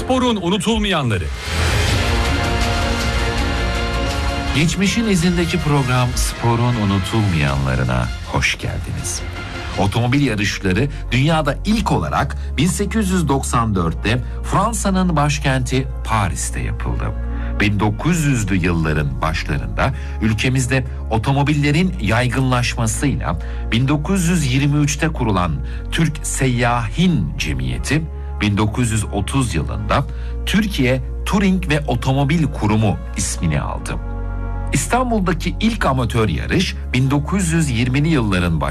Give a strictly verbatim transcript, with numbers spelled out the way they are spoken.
Sporun unutulmayanları. Geçmişin izindeki program Sporun unutulmayanlarına hoş geldiniz. Otomobil yarışları dünyada ilk olarak bin sekiz yüz doksan dörtte Fransa'nın başkenti Paris'te yapıldı. bin dokuz yüzlü yılların başlarında ülkemizde otomobillerin yaygınlaşmasıyla bin dokuz yüz yirmi üçte kurulan Türk Seyyahin Cemiyeti bin dokuz yüz otuz yılında Türkiye Touring ve Otomobil Kurumu ismini aldı. İstanbul'daki ilk amatör yarış bin dokuz yüz yirmili yılların başlarında